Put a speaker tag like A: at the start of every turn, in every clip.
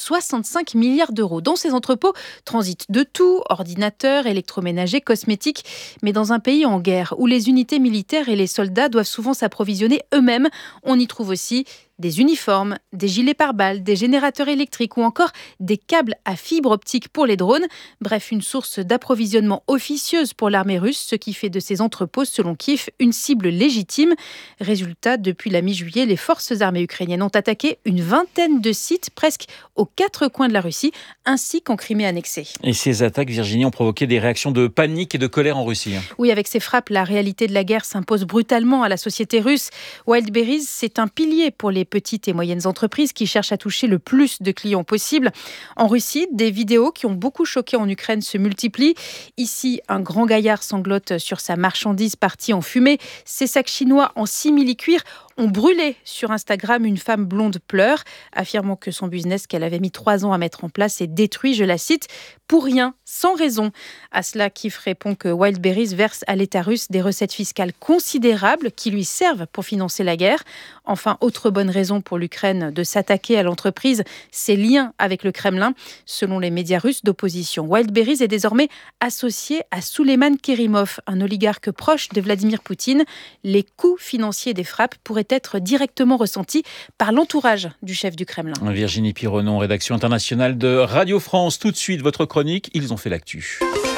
A: 65 milliards d'euros. Dans ces entrepôts transitent de tout, ordinateurs, électroménagers, cosmétiques. Mais dans un pays en guerre, où les unités militaires et les soldats doivent souvent s'approvisionner eux-mêmes, on y trouve aussi des uniformes, des gilets pare-balles, des générateurs électriques ou encore des câbles à fibre optique pour les drones. Bref, une source d'approvisionnement officieuse pour l'armée russe, ce qui fait de ces entrepôts, selon Kiev, une cible légitime. Résultat, depuis la mi-juillet, les forces armées ukrainiennes ont attaqué une vingtaine de sites presque aux 4 coins de la Russie, ainsi qu'en Crimée annexée.
B: Et ces attaques, Virginie, ont provoqué des réactions de panique et de colère en Russie.
A: Oui, avec ces frappes, la réalité de la guerre s'impose brutalement à la société russe. Wildberries, c'est un pilier pour les petites et moyennes entreprises qui cherchent à toucher le plus de clients possible. En Russie, des vidéos qui ont beaucoup choqué en Ukraine se multiplient. Ici, un grand gaillard sanglote sur sa marchandise partie en fumée. Ses sacs chinois en simili-cuir ont brûlé. Sur Instagram, une femme blonde pleure, affirmant que son business qu'elle avait mis 3 ans à mettre en place est détruit, je la cite, pour rien, sans raison. À cela, Kiev répond que Wildberries verse à l'État russe des recettes fiscales considérables qui lui servent pour financer la guerre. Enfin, autre bonne raison pour l'Ukraine de s'attaquer à l'entreprise, ses liens avec le Kremlin. Selon les médias russes d'opposition, Wildberries est désormais associé à Souleiman Kerimov, un oligarque proche de Vladimir Poutine. Les coûts financiers des frappes pourraient être directement ressentis par l'entourage du chef du Kremlin.
B: Virginie Pironneau, rédaction internationale de Radio France. Tout de suite, votre chronique, ils ont fait l'actu.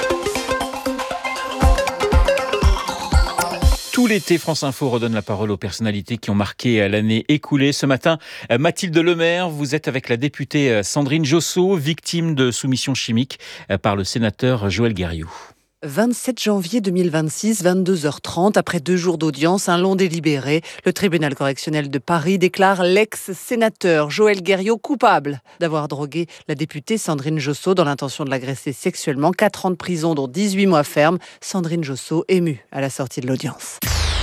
B: Tout l'été, France Info redonne la parole aux personnalités qui ont marqué l'année écoulée. Ce matin, Mathilde Lemaire, vous êtes avec la députée Sandrine Josso, victime de soumission chimique par le sénateur Joël Guerriau.
C: 27 janvier 2026, 22h30, après 2 jours d'audience, un long délibéré, le tribunal correctionnel de Paris déclare l'ex-sénateur Joël Guerriau coupable d'avoir drogué la députée Sandrine Josso dans l'intention de l'agresser sexuellement. 4 ans de prison, dont 18 mois ferme. Sandrine Josso émue à la sortie de l'audience.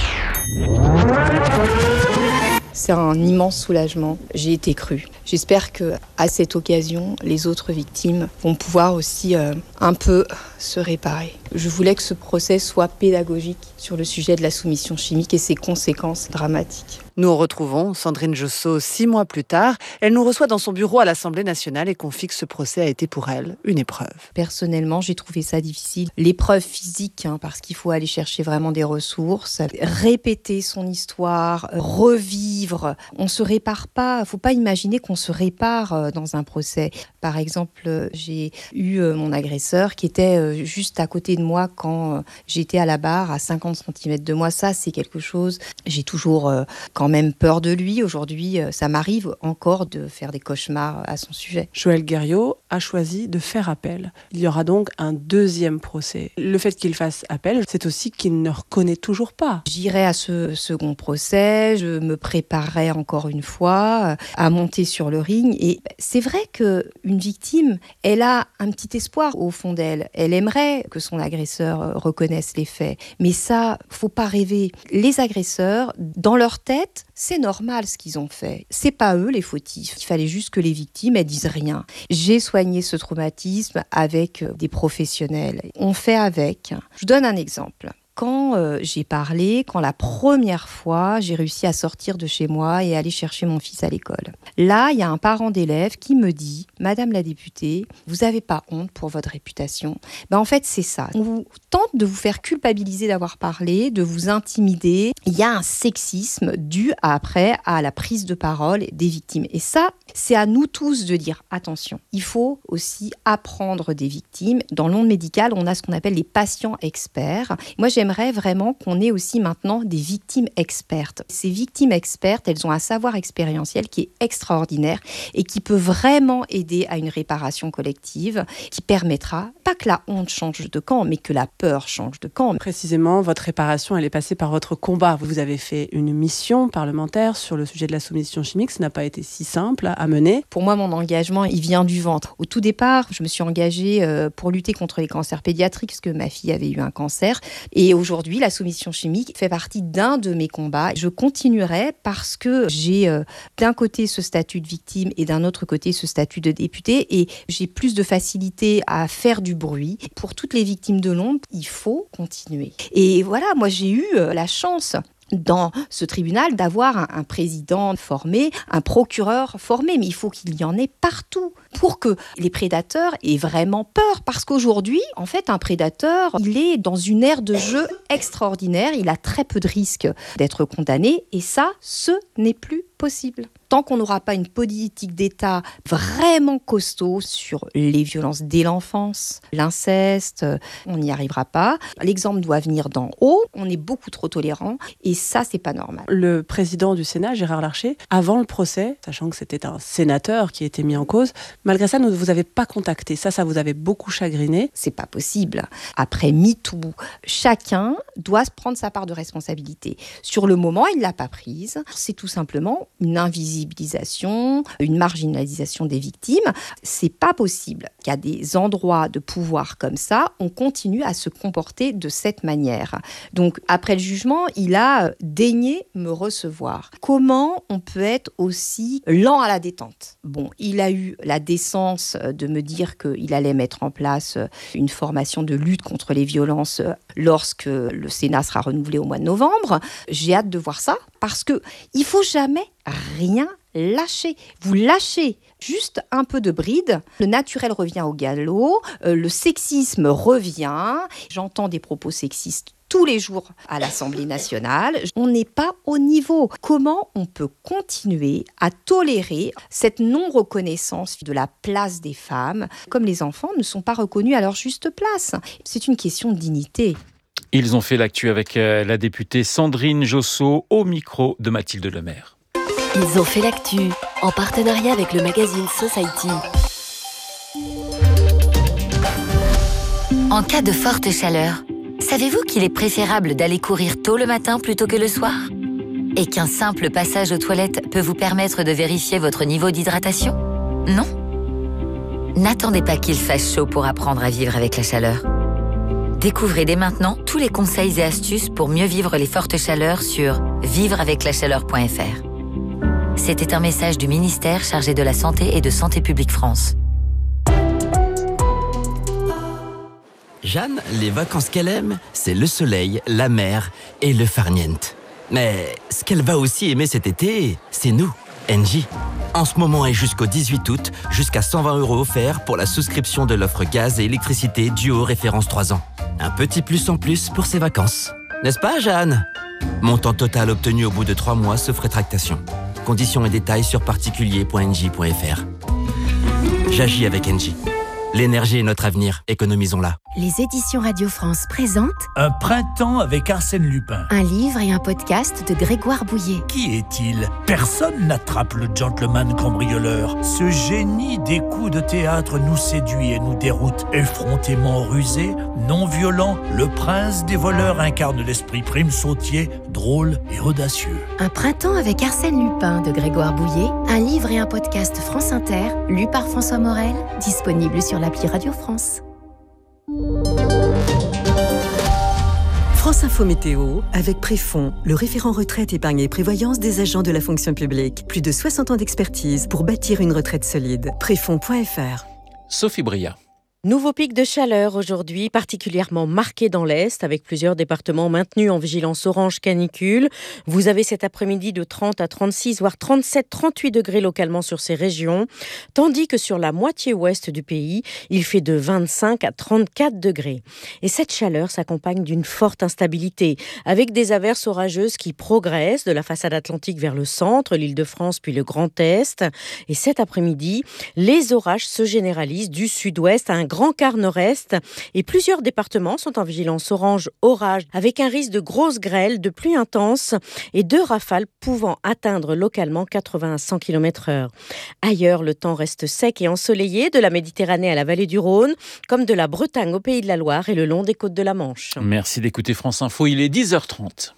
D: C'est un immense soulagement. J'ai été crue. J'espère que, à cette occasion, les autres victimes vont pouvoir aussi un peu se réparer. Je voulais que ce procès soit pédagogique sur le sujet de la soumission chimique et ses conséquences dramatiques.
C: Nous retrouvons Sandrine Josso 6 mois plus tard. Elle nous reçoit dans son bureau à l'Assemblée nationale et confie que ce procès a été pour elle une épreuve.
D: Personnellement, j'ai trouvé ça difficile. L'épreuve physique, parce qu'il faut aller chercher vraiment des ressources, répéter son histoire, revivre. On ne se répare pas. Il ne faut pas imaginer qu'on se répare dans un procès. Par exemple, j'ai eu mon agresseur qui était juste à côté de moi quand j'étais à la barre, à 50 cm de moi. Ça, c'est quelque chose. J'ai toujours quand même peur de lui. Aujourd'hui, ça m'arrive encore de faire des cauchemars à son sujet.
E: Joël Guerriau a choisi de faire appel. Il y aura donc un 2e procès. Le fait qu'il fasse appel, c'est aussi qu'il ne reconnaît toujours pas.
D: J'irai à ce second procès, je me préparerai encore une fois à monter sur le ring. Et c'est vrai qu'une victime, elle a un petit espoir au fond d'elle. Elle aimerait que son agresseur reconnaisse les faits. Mais ça, faut pas rêver. Les agresseurs, dans leur tête, c'est normal ce qu'ils ont fait. C'est pas eux les fautifs. Il fallait juste que les victimes, elles disent rien. J'ai soigné ce traumatisme avec des professionnels. On fait avec. Je donne un exemple. Quand j'ai parlé, quand la première fois, j'ai réussi à sortir de chez moi et aller chercher mon fils à l'école. Là, il y a un parent d'élève qui me dit « Madame la députée, vous n'avez pas honte pour votre réputation ?» En fait, c'est ça. On vous tente de vous faire culpabiliser d'avoir parlé, de vous intimider. Il y a un sexisme dû après à la prise de parole des victimes. Et ça, c'est à nous tous de dire « Attention, il faut aussi apprendre des victimes. » Dans le monde médical, on a ce qu'on appelle les patients experts. Moi, j'aimerais vraiment qu'on ait aussi maintenant des victimes expertes. Ces victimes expertes, elles ont un savoir expérientiel qui est extraordinaire et qui peut vraiment aider à une réparation collective qui permettra, pas que la honte change de camp, mais que la peur change de camp.
E: Précisément, votre réparation, elle est passée par votre combat. Vous avez fait une mission parlementaire sur le sujet de la soumission chimique. Ça n'a pas été si simple à mener.
D: Pour moi, mon engagement, il vient du ventre. Au tout départ, je me suis engagée pour lutter contre les cancers pédiatriques, parce que ma fille avait eu un cancer. Et aujourd'hui, la soumission chimique fait partie d'un de mes combats. Je continuerai parce que j'ai d'un côté ce statut de victime et d'un autre côté ce statut de députée. Et j'ai plus de facilité à faire du bruit. Pour toutes les victimes de l'ombre, il faut continuer. Et voilà, moi j'ai eu la chance dans ce tribunal d'avoir un président formé, un procureur formé, mais il faut qu'il y en ait partout pour que les prédateurs aient vraiment peur. Parce qu'aujourd'hui, en fait, un prédateur, il est dans une ère de jeu extraordinaire, il a très peu de risques d'être condamné, et ça, ce n'est plus possible. Tant qu'on n'aura pas une politique d'État vraiment costaud sur les violences dès l'enfance, l'inceste, on n'y arrivera pas. L'exemple doit venir d'en haut, on est beaucoup trop tolérant et ça, c'est pas normal.
E: Le président du Sénat, Gérard Larcher, avant le procès, sachant que c'était un sénateur qui était mis en cause, malgré ça, ne vous avez pas contacté. Ça vous avait beaucoup chagriné.
D: C'est pas possible. Après MeToo, chacun doit se prendre sa part de responsabilité. Sur le moment, il ne l'a pas prise. C'est tout simplement une invisibilisation, une marginalisation des victimes. C'est pas possible qu'à des endroits de pouvoir comme ça, on continue à se comporter de cette manière. Donc, après le jugement, il a daigné me recevoir. Comment on peut être aussi lent à la détente ? Bon, il a eu la décence de me dire qu'il allait mettre en place une formation de lutte contre les violences lorsque le Sénat sera renouvelé au mois de novembre. J'ai hâte de voir ça parce qu'il ne faut jamais rien lâcher. Vous lâchez juste un peu de bride, le naturel revient au galop, le sexisme revient. J'entends des propos sexistes tous les jours à l'Assemblée nationale. On n'est pas au niveau. Comment on peut continuer à tolérer cette non-reconnaissance de la place des femmes, comme les enfants ne sont pas reconnus à leur juste place ? C'est une question de dignité.
B: Ils ont fait l'actu avec la députée Sandrine Josso au micro de Mathilde Lemaire.
F: Ils ont fait l'actu en partenariat avec le magazine Society. En cas de forte chaleur, savez-vous qu'il est préférable d'aller courir tôt le matin plutôt que le soir ? Et qu'un simple passage aux toilettes peut vous permettre de vérifier votre niveau d'hydratation ? Non ? N'attendez pas qu'il fasse chaud pour apprendre à vivre avec la chaleur. Découvrez dès maintenant tous les conseils et astuces pour mieux vivre les fortes chaleurs sur vivreaveclachaleur.fr. C'était un message du ministère chargé de la Santé et de Santé publique France.
G: Jeanne, les vacances qu'elle aime, c'est le soleil, la mer et le farniente. Mais ce qu'elle va aussi aimer cet été, c'est nous, Engie. En ce moment et jusqu'au 18 août, jusqu'à 120 € offerts pour la souscription de l'offre gaz et électricité duo référence 3 ans. Un petit plus en plus pour ses vacances. N'est-ce pas, Jeanne ? Montant total obtenu au bout de 3 mois sauf rétractation. Conditions et détails sur particulier.engie.fr. J'agis avec Engie. L'énergie est notre avenir, économisons-la.
F: Les éditions Radio France présentent
H: Un printemps avec Arsène Lupin.
F: un livre et un podcast de Grégoire Bouillet.
H: Qui est-il ? Personne n'attrape le gentleman cambrioleur. Ce génie des coups de théâtre nous séduit et nous déroute. Effrontément rusé, non violent, le prince des voleurs incarne l'esprit prime sautier, drôle et audacieux.
F: Un printemps avec Arsène Lupin de Grégoire Bouillet, un livre et un podcast France Inter, lu par François Morel, disponible sur l'appli Radio France.
I: France Info Météo, avec Préfond, le référent retraite, épargne et prévoyance des agents de la fonction publique. Plus de 60 ans d'expertise pour bâtir une retraite solide. Préfond.fr.
B: Sophie Bria.
J: Nouveau pic de chaleur aujourd'hui, particulièrement marqué dans l'Est, avec plusieurs départements maintenus en vigilance orange canicule. Vous avez cet après-midi de 30 à 36, voire 37, 38 degrés localement sur ces régions, tandis que sur la moitié ouest du pays, il fait de 25 à 34 degrés. Et cette chaleur s'accompagne d'une forte instabilité, avec des averses orageuses qui progressent de la façade atlantique vers le centre, l'Île-de-France puis le Grand Est. Et cet après-midi, les orages se généralisent du sud-ouest à un grand quart nord-est et plusieurs départements sont en vigilance orange orage avec un risque de grosses grêles, de pluie intense et de rafales pouvant atteindre localement 80 à 100 km/h. Ailleurs, le temps reste sec et ensoleillé de la Méditerranée à la vallée du Rhône, comme de la Bretagne au Pays de la Loire et le long des côtes de la Manche.
B: Merci d'écouter France Info, il est 10h30.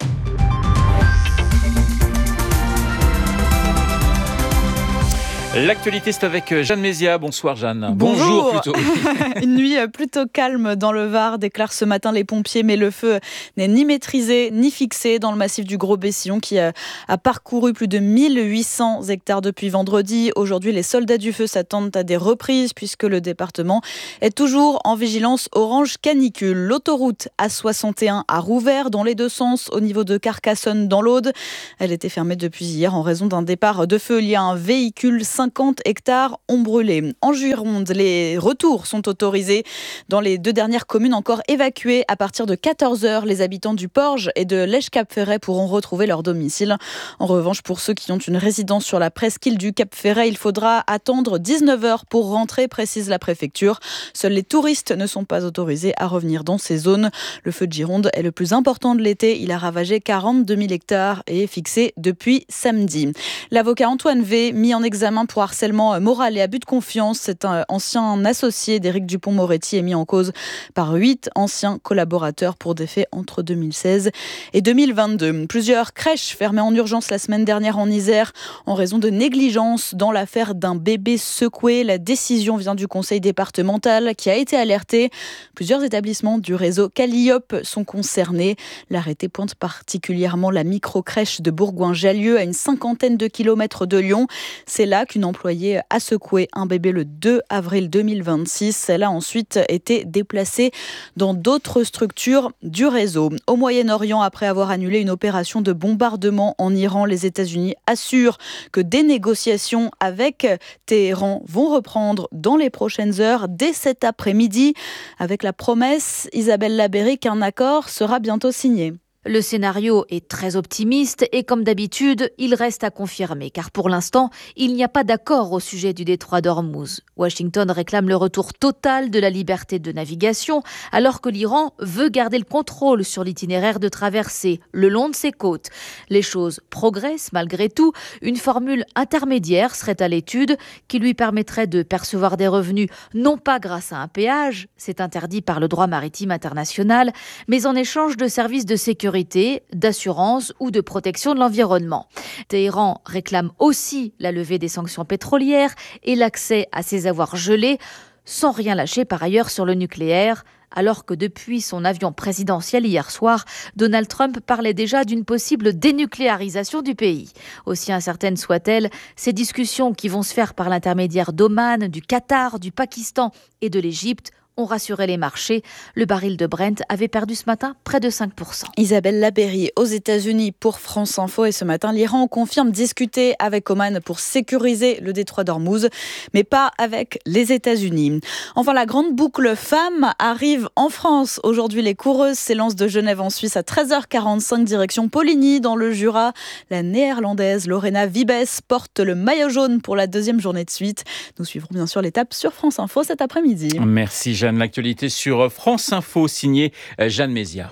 B: L'actualité, c'est avec Jeanne Mézia. Bonsoir Jeanne.
K: Bonjour
B: plutôt.
K: Une nuit plutôt calme dans le Var, déclarent ce matin les pompiers, mais le feu n'est ni maîtrisé ni fixé dans le massif du Gros-Bessillon qui a parcouru plus de 1800 hectares depuis vendredi. Aujourd'hui, les soldats du feu s'attendent à des reprises puisque le département est toujours en vigilance orange canicule. L'autoroute A61 a rouvert dans les deux sens au niveau de Carcassonne dans l'Aude. Elle était fermée depuis hier en raison d'un départ de feu lié à un véhicule. 50 hectares ont brûlé. En Gironde, les retours sont autorisés dans les deux dernières communes encore évacuées. À partir de 14h, les habitants du Porge et de l'Esch-Cap-Ferret pourront retrouver leur domicile. En revanche, pour ceux qui ont une résidence sur la presqu'île du Cap-Ferret, il faudra attendre 19h pour rentrer, précise la préfecture. Seuls les touristes ne sont pas autorisés à revenir dans ces zones. Le feu de Gironde est le plus important de l'été. Il a ravagé 42 000 hectares et est fixé depuis samedi. L'avocat Antoine V, mis en examen pour harcèlement moral et abus de confiance. C'est un ancien associé d'Éric Dupond-Moretti, est mis en cause par 8 anciens collaborateurs pour des faits entre 2016 et 2022. Plusieurs crèches fermées en urgence la semaine dernière en Isère en raison de négligence dans l'affaire d'un bébé secoué. La décision vient du conseil départemental qui a été alerté. Plusieurs établissements du réseau Calliope sont concernés. L'arrêté pointe particulièrement la micro-crèche de Bourgoin-Jallieu à une 50aine de kilomètres de Lyon. C'est là qu'une employée a secoué un bébé le 2 avril 2026. Elle a ensuite été déplacée dans d'autres structures du réseau. Au Moyen-Orient, après avoir annulé une opération de bombardement en Iran, les États-Unis assurent que des négociations avec Téhéran vont reprendre dans les prochaines heures, dès cet après-midi, avec la promesse, Isabelle Labeyrie, qu'un accord sera bientôt signé.
L: Le scénario est très optimiste et comme d'habitude, il reste à confirmer car pour l'instant, il n'y a pas d'accord au sujet du détroit d'Ormuz. Washington réclame le retour total de la liberté de navigation alors que l'Iran veut garder le contrôle sur l'itinéraire de traversée le long de ses côtes. Les choses progressent malgré tout. Une formule intermédiaire serait à l'étude qui lui permettrait de percevoir des revenus non pas grâce à un péage, c'est interdit par le droit maritime international, mais en échange de services de sécurité, d'assurance ou de protection de l'environnement. Téhéran réclame aussi la levée des sanctions pétrolières et l'accès à ses avoirs gelés, sans rien lâcher par ailleurs sur le nucléaire, alors que depuis son avion présidentiel hier soir, Donald Trump parlait déjà d'une possible dénucléarisation du pays. Aussi incertaines soient-elles, ces discussions qui vont se faire par l'intermédiaire d'Oman, du Qatar, du Pakistan et de l'Égypte ont rassuré les marchés. Le baril de Brent avait perdu ce matin près de 5%.
K: Isabelle Labeyrie aux États-Unis pour France Info. Et ce matin, l'Iran confirme discuter avec Oman pour sécuriser le détroit d'Ormuz, mais pas avec les États-Unis. Enfin, la grande boucle femmes arrive en France. Aujourd'hui, les coureuses s'élancent de Genève en Suisse à 13h45 direction Poligny dans le Jura. La néerlandaise Lorena Wiebes porte le maillot jaune pour la deuxième journée de suite. Nous suivrons bien sûr l'étape sur France Info cet après-midi.
B: Merci Jeanne. L'actualité sur France Info, signée Jeanne Mézia.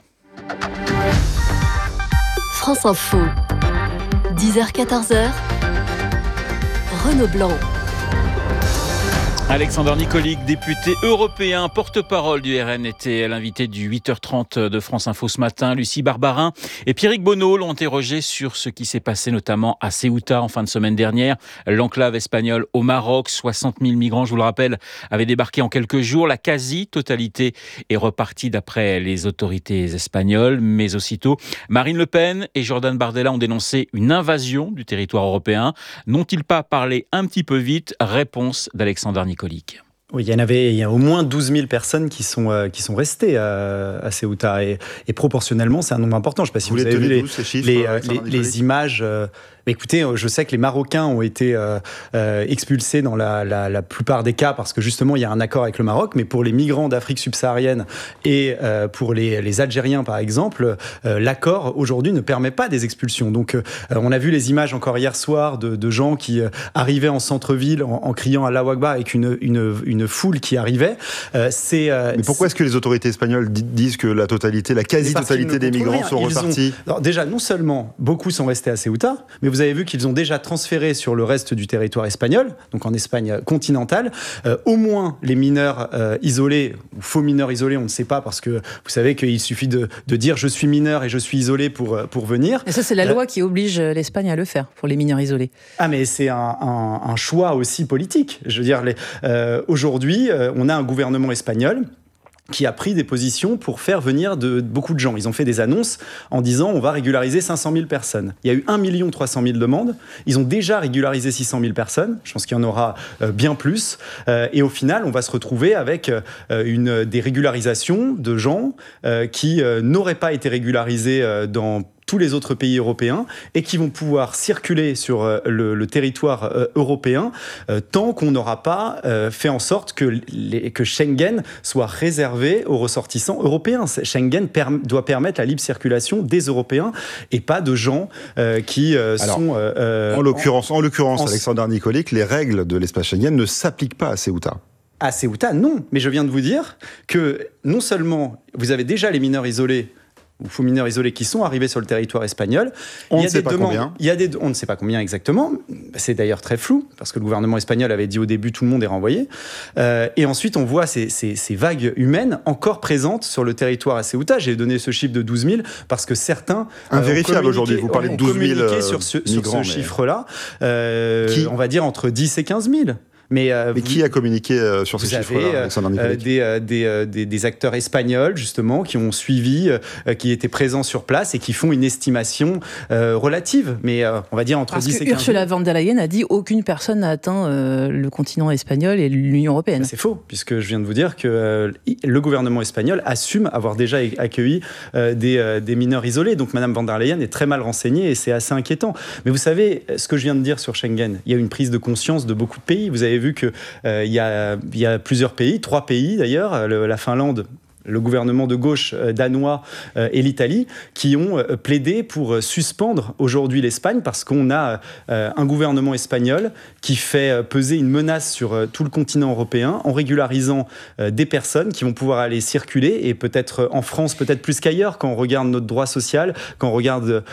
M: France Info, 10h-14h, Renaud Blanc.
B: Alexandre Nicolic, député européen, porte-parole du RN, était l'invité du 8h30 de France Info ce matin. Lucie Barbarin et Pierrick Bonneau l'ont interrogé sur ce qui s'est passé notamment à Ceuta en fin de semaine dernière. L'enclave espagnole au Maroc, 60 000 migrants, je vous le rappelle, avaient débarqué en quelques jours. La quasi-totalité est repartie d'après les autorités espagnoles. Mais aussitôt, Marine Le Pen et Jordan Bardella ont dénoncé une invasion du territoire européen. N'ont-ils pas parlé un petit peu vite ? Réponse d'Alexandre Nicolic.
N: Oui, il y a au moins 12 000 personnes qui sont restées à Ceuta et proportionnellement, c'est un nombre important. Je ne sais pas si vous avez vu les images. Écoutez, je sais que les Marocains ont été expulsés dans la plupart des cas parce que justement il y a un accord avec le Maroc, mais pour les migrants d'Afrique subsaharienne et pour les Algériens par exemple, l'accord aujourd'hui ne permet pas des expulsions. Donc on a vu les images encore hier soir de gens qui arrivaient en centre-ville en criant Allahu Akbar avec une foule qui arrivait.
O: Mais pourquoi est-ce que les autorités espagnoles disent que la quasi-totalité des migrants sont repartis ?
N: Alors déjà, non seulement beaucoup sont restés à Ceuta, mais vous avez vu qu'ils ont déjà transféré sur le reste du territoire espagnol, donc en Espagne continentale, au moins les mineurs isolés, ou faux mineurs isolés, on ne sait pas, parce que vous savez qu'il suffit de dire je suis mineur et je suis isolé pour venir.
P: Et ça, c'est la loi qui oblige l'Espagne à le faire, pour les mineurs isolés.
N: Ah, mais c'est un choix aussi politique. Je veux dire, aujourd'hui, on a un gouvernement espagnol qui a pris des positions pour faire venir beaucoup de gens. Ils ont fait des annonces en disant on va régulariser 500 000 personnes. Il y a eu 1 300 000 demandes. Ils ont déjà régularisé 600 000 personnes. Je pense qu'il y en aura bien plus. Et au final, on va se retrouver avec des régularisations de gens qui n'auraient pas été régularisés dans tous les autres pays européens et qui vont pouvoir circuler sur le territoire européen tant qu'on n'aura pas fait en sorte que Schengen soit réservé aux ressortissants européens. Schengen doit permettre la libre circulation des Européens et pas de gens qui sont...
O: En l'occurrence, Alexander Nikolic, les règles de l'espace Schengen ne s'appliquent pas à Ceuta.
N: À Ceuta, non. Mais je viens de vous dire que non seulement vous avez déjà les mineurs isolés ou faux mineurs isolés qui sont arrivés sur le territoire espagnol.
O: On ne sait pas combien.
N: On ne sait pas combien exactement. C'est d'ailleurs très flou, parce que le gouvernement espagnol avait dit au début tout le monde est renvoyé. Et ensuite, on voit ces vagues humaines encore présentes sur le territoire à Ceuta. J'ai donné ce chiffre de 12 000 parce que certains
O: invérifiable aujourd'hui. Vous parlez de 12 000
N: sur ce chiffre-là. On va dire entre 10 et 15 000. Mais
O: qui a communiqué sur ces chiffres-là, Alexander Nikolic ?
N: Des acteurs espagnols, justement, qui ont suivi, qui étaient présents sur place et qui font une estimation relative. Mais on va dire entre 10 et 15 000.
P: Ursula von der Leyen a dit aucune personne n'a atteint le continent espagnol et l'Union européenne.
N: C'est faux, puisque je viens de vous dire que le gouvernement espagnol assume avoir déjà accueilli des mineurs isolés. Donc Madame von der Leyen est très mal renseignée et c'est assez inquiétant. Mais vous savez, ce que je viens de dire sur Schengen, il y a une prise de conscience de beaucoup de pays. Vous avez vu qu'il y a plusieurs pays, 3 pays d'ailleurs, la Finlande, le gouvernement de gauche danois et l'Italie, qui ont plaidé pour suspendre aujourd'hui l'Espagne parce qu'on a un gouvernement espagnol qui fait peser une menace sur tout le continent européen en régularisant des personnes qui vont pouvoir aller circuler et peut-être en France, peut-être plus qu'ailleurs, quand on regarde notre droit social, quand on regarde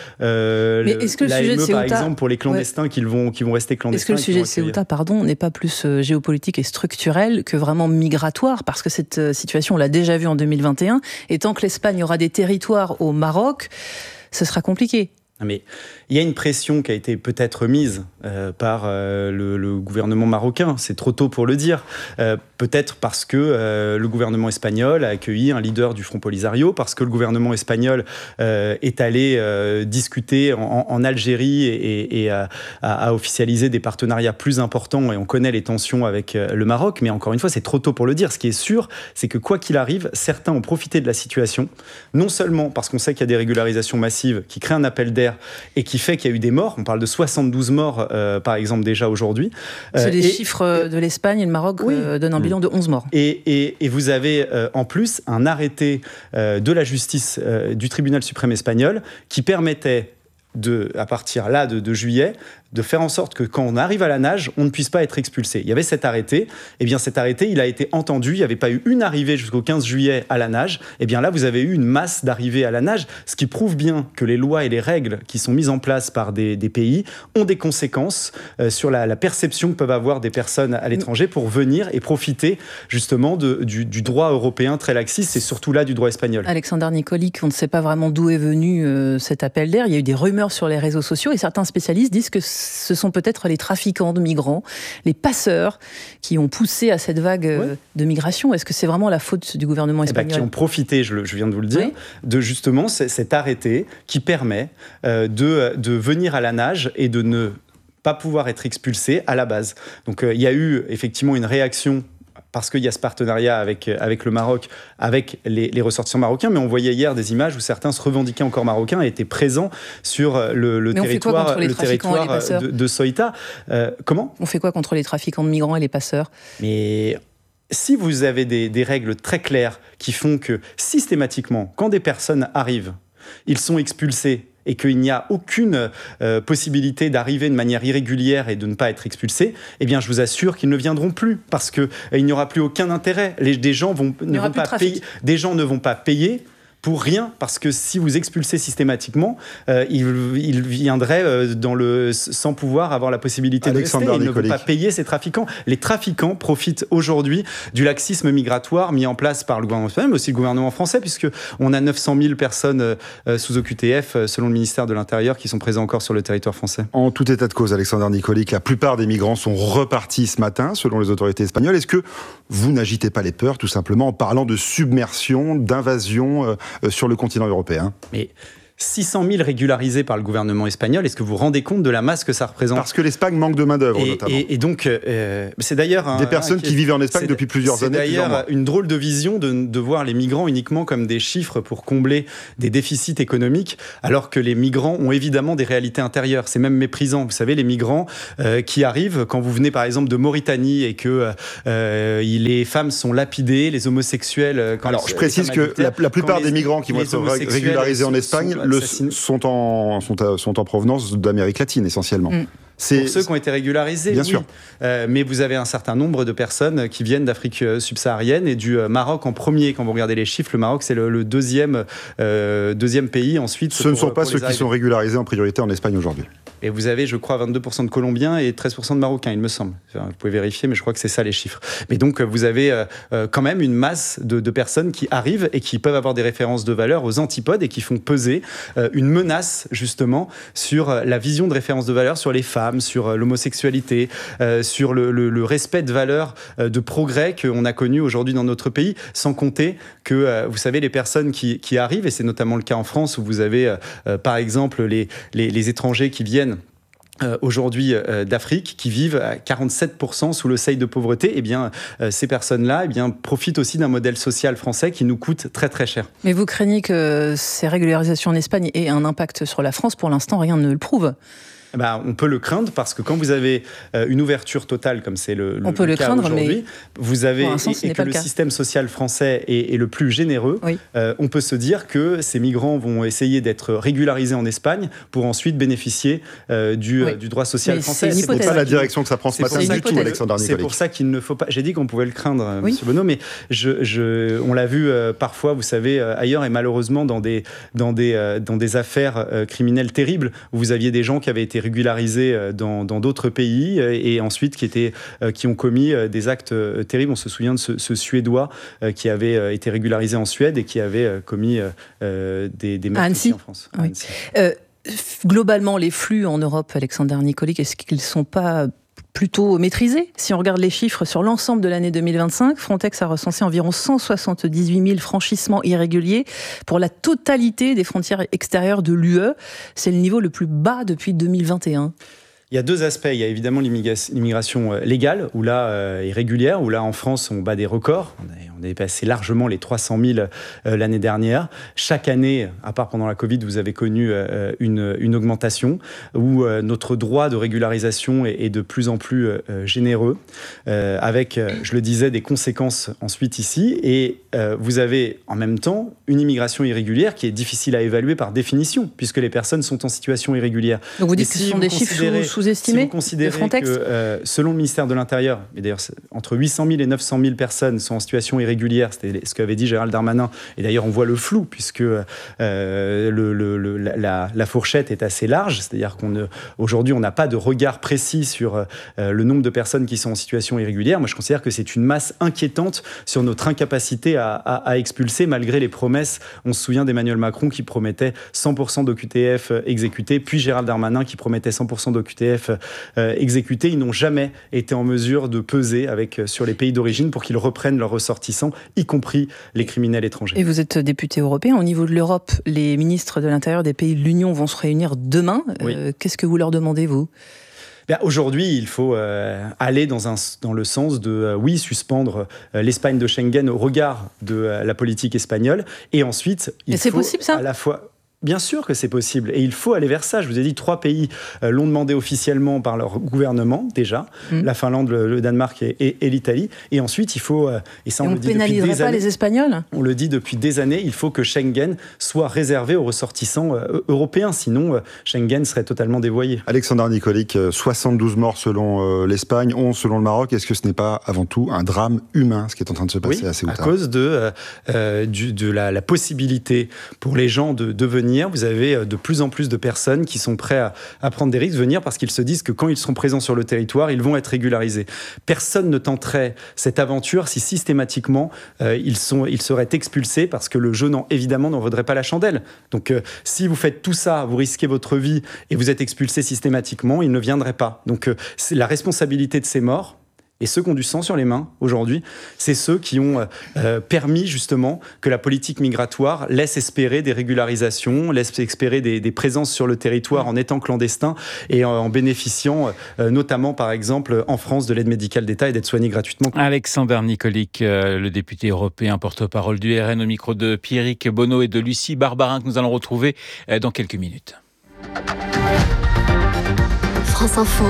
N: l'AME par exemple pour les clandestins qui vont rester clandestins.
P: Est-ce que le sujet de Ceuta, n'est pas plus géopolitique et structurel que vraiment migratoire? Parce que cette situation, on l'a déjà vu en 2021, et tant que l'Espagne aura des territoires au Maroc, ce sera compliqué.
N: Mais il y a une pression qui a été peut-être mise par le gouvernement marocain, c'est trop tôt pour le dire, peut-être parce que le gouvernement espagnol a accueilli un leader du Front Polisario, parce que le gouvernement espagnol est allé discuter en Algérie et a officialisé des partenariats plus importants, et on connaît les tensions avec le Maroc, mais encore une fois, c'est trop tôt pour le dire. Ce qui est sûr, c'est que quoi qu'il arrive, certains ont profité de la situation, non seulement parce qu'on sait qu'il y a des régularisations massives qui créent un appel d'air et qui fait qu'il y a eu des morts. On parle de 72 morts, par exemple, déjà aujourd'hui.
P: C'est les chiffres de l'Espagne et le Maroc donnent un bilan de 11 morts.
N: Et vous avez en plus un arrêté de la justice du tribunal suprême espagnol qui permettait à partir là de juillet, de faire en sorte que quand on arrive à la nage, on ne puisse pas être expulsé. Il y avait cet arrêté, et bien cet arrêté, il a été entendu, il n'y avait pas eu une arrivée jusqu'au 15 juillet à la nage, et bien là, vous avez eu une masse d'arrivées à la nage, ce qui prouve bien que les lois et les règles qui sont mises en place par des pays ont des conséquences sur la perception que peuvent avoir des personnes à l'étranger pour venir et profiter justement du droit européen très laxiste, et surtout là du droit espagnol.
P: Alexander Nikolic, on ne sait pas vraiment d'où est venu cet appel d'air, il y a eu des rumeurs sur les réseaux sociaux, et certains spécialistes disent que ce sont peut-être les trafiquants de migrants, les passeurs, qui ont poussé à cette vague de migration. Est-ce que c'est vraiment la faute du gouvernement espagnol ?
N: Qui ont profité, je viens de vous le dire, de justement cet arrêté qui permet de venir à la nage et de ne pas pouvoir être expulsé à la base. Donc il y a eu effectivement une réaction parce qu'il y a ce partenariat avec le Maroc, avec les ressortissants marocains, mais on voyait hier des images où certains se revendiquaient encore marocains et étaient présents sur le territoire de Ceuta. Comment ?
P: On fait quoi contre les trafiquants de migrants et les passeurs ?
N: Mais si vous avez des règles très claires qui font que systématiquement, quand des personnes arrivent, ils sont expulsés, et qu'il n'y a aucune possibilité d'arriver de manière irrégulière et de ne pas être expulsé, eh bien, je vous assure qu'ils ne viendront plus, parce qu'il n'y aura plus aucun intérêt. Des gens ne vont pas payer pour rien, parce que si vous expulsez systématiquement, ils viendraient sans pouvoir avoir la possibilité de rester. Ils ne vont pas payer ces trafiquants. Les trafiquants profitent aujourd'hui du laxisme migratoire mis en place par le gouvernement espagnol, mais aussi le gouvernement français, puisqu'on a 900 000 personnes sous OQTF, selon le ministère de l'Intérieur, qui sont présents encore sur le territoire français.
O: En tout état de cause, Alexander Nikolic, la plupart des migrants sont repartis ce matin, selon les autorités espagnoles. Est-ce que vous n'agitez pas les peurs, tout simplement, en parlant de submersion, d'invasion sur le continent européen ?
N: Mais 600 000 régularisés par le gouvernement espagnol, est-ce que vous vous rendez compte de la masse que ça représente ?
O: Parce que l'Espagne manque de main-d'œuvre, notamment.
N: Et donc, c'est d'ailleurs...
O: Des personnes qui vivent en Espagne depuis plusieurs années.
N: C'est d'ailleurs une drôle de vision de voir les migrants uniquement comme des chiffres pour combler des déficits économiques, alors que les migrants ont évidemment des réalités intérieures. C'est même méprisant. Vous savez, les migrants qui arrivent, quand vous venez par exemple de Mauritanie et que les femmes sont lapidées, les homosexuels...
O: Alors, je précise que la plupart des migrants qui vont être régularisés en Espagne sont en provenance d'Amérique latine, essentiellement.
N: C'est pour ceux qui ont été régularisés,
O: bien sûr.
N: Mais vous avez un certain nombre de personnes qui viennent d'Afrique subsaharienne et du Maroc en premier. Quand vous regardez les chiffres, le Maroc, c'est le deuxième pays. Ensuite,
O: ce ne sont pas ceux qui sont régularisés en priorité en Espagne aujourd'hui.
N: Et vous avez, je crois, 22% de Colombiens et 13% de Marocains, il me semble. Vous pouvez vérifier, mais je crois que c'est ça les chiffres. Mais donc, vous avez quand même une masse de personnes qui arrivent et qui peuvent avoir des références de valeur aux antipodes et qui font peser une menace, justement, sur la vision de référence de valeur sur les femmes, sur l'homosexualité, sur le respect de valeurs de progrès qu'on a connu aujourd'hui dans notre pays, sans compter que, vous savez, les personnes qui arrivent, et c'est notamment le cas en France, où vous avez, par exemple, les étrangers qui viennent aujourd'hui d'Afrique, qui vivent à 47% sous le seuil de pauvreté, eh bien, ces personnes-là profitent aussi d'un modèle social français qui nous coûte très très cher.
P: Mais vous craignez que ces régularisations en Espagne aient un impact sur la France ? Pour l'instant, rien ne le prouve.
N: On peut le craindre parce que quand vous avez une ouverture totale comme c'est le cas aujourd'hui, vous avez et que le système social français est le plus généreux, on peut se dire que ces migrants vont essayer d'être régularisés en Espagne pour ensuite bénéficier du droit social français.
O: C'est pas la direction que ça prend ce matin du tout, Alexander Nikolic.
N: C'est pour ça qu'il ne faut pas... J'ai dit qu'on pouvait le craindre, Monsieur Bonneau, mais on l'a vu parfois, vous savez, ailleurs et malheureusement dans des affaires criminelles terribles où vous aviez des gens qui avaient été régularisés dans d'autres pays et ensuite qui ont commis des actes terribles. On se souvient de ce Suédois qui avait été régularisé en Suède et qui avait commis des meurtres en France.
P: Oui. Globalement, les flux en Europe, Alexander Nikolic, est-ce qu'ils ne sont pas plutôt maîtrisés ? Si on regarde les chiffres sur l'ensemble de l'année 2025, Frontex a recensé environ 178 000 franchissements irréguliers pour la totalité des frontières extérieures de l'UE. C'est le niveau le plus bas depuis 2021.
N: Il y a deux aspects. Il y a évidemment l'immigration légale, ou là, irrégulière, où là, en France, on bat des records. On a dépassé largement les 300 000 l'année dernière. Chaque année, à part pendant la Covid, vous avez connu une augmentation, où notre droit de régularisation est de plus en plus généreux, avec, je le disais, des conséquences ensuite ici. Et vous avez, en même temps, une immigration irrégulière qui est difficile à évaluer par définition, puisque les personnes sont en situation irrégulière.
P: Donc vous dites que ce sont des chiffres sous-estimés,
N: si vous considérez que, selon le ministère de l'Intérieur, et d'ailleurs entre 800 000 et 900 000 personnes sont en situation irrégulière, c'était ce qu'avait dit Gérald Darmanin, et d'ailleurs on voit le flou, puisque la fourchette est assez large, c'est-à-dire qu'aujourd'hui on n'a pas de regard précis sur le nombre de personnes qui sont en situation irrégulière. Moi je considère que c'est une masse inquiétante sur notre incapacité à expulser, malgré les promesses. On se souvient d'Emmanuel Macron qui promettait 100% d'OQTF exécutés, puis Gérald Darmanin qui promettait 100% d'OQTF exécutés. Ils n'ont jamais été en mesure de peser sur les pays d'origine pour qu'ils reprennent leurs ressortissants, y compris les criminels étrangers.
P: Et vous êtes député européen. Au niveau de l'Europe, les ministres de l'Intérieur des pays de l'Union vont se réunir demain. Oui. Qu'est-ce que vous leur demandez, vous ?
N: Aujourd'hui, il faut aller dans le sens de, suspendre l'Espagne de Schengen au regard de la politique espagnole. Et ensuite, il faut possible, ça ? À la fois... Bien sûr que c'est possible et il faut aller vers ça. Je vous ai dit, 3 pays l'ont demandé officiellement par leur gouvernement déjà, la Finlande, le Danemark et l'Italie. Et ensuite, il faut, et ça on le dit depuis des années. On ne pénaliserait
P: pas les Espagnols ?
N: On le dit depuis des années, il faut que Schengen soit réservé aux ressortissants européens, sinon Schengen serait totalement dévoyé.
O: Alexander Nikolic, 72 morts selon l'Espagne, 11 selon le Maroc. Est-ce que ce n'est pas avant tout un drame humain, ce qui est en train de se passer à Ceuta ?
N: À cause de la possibilité pour les gens de venir. Vous avez de plus en plus de personnes qui sont prêtes à prendre des risques, venir parce qu'ils se disent que quand ils seront présents sur le territoire, ils vont être régularisés. Personne ne tenterait cette aventure si systématiquement ils seraient expulsés parce que le jeu, évidemment, n'en vaudrait pas la chandelle. Donc si vous faites tout ça, vous risquez votre vie et vous êtes expulsés systématiquement, ils ne viendraient pas. Donc c'est la responsabilité de ces morts. Et ceux qui ont du sang sur les mains, aujourd'hui, c'est ceux qui ont permis, justement, que la politique migratoire laisse espérer des régularisations, laisse espérer des présences sur le territoire en étant clandestins et en bénéficiant, notamment, par exemple, en France, de l'aide médicale d'État et d'être soignés gratuitement.
B: Alexander Nikolic, le député européen, porte-parole du RN, au micro de Pierrick Bonneau et de Lucie Barbarin, que nous allons retrouver dans quelques minutes.
M: France Info,